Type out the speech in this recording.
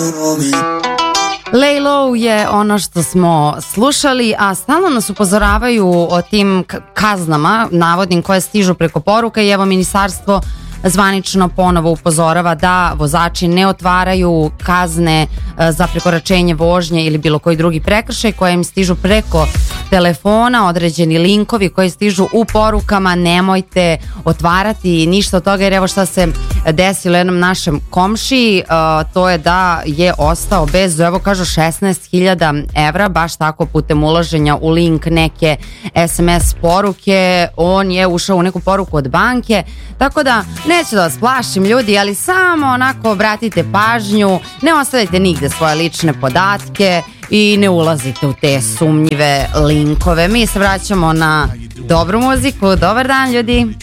Lay Low je ono što smo slušali, a stalno nas upozoravaju o tim kaznama navodnim koje stižu preko poruka i evo ministarstvo zvanično ponovo upozorava da vozači ne otvaraju kazne za prekoračenje vožnje ili bilo koji drugi prekršaj koje im stižu preko telefona, određeni linkovi koji stižu u porukama, nemojte otvarati ništa od toga, jer evo šta se desilo jednom našem komšiji, to je da je ostao bez, evo kažu 16.000 evra, baš tako putem ulaženja u link neke SMS poruke. On je ušao u neku poruku od banke, tako da neću da vas plašim ljudi, ali samo onako obratite pažnju, ne ostavite nigde svoje lične podatke i ne ulazite u te sumnjive linkove. Mi se vraćamo na dobru muziku. Dobar dan ljudi.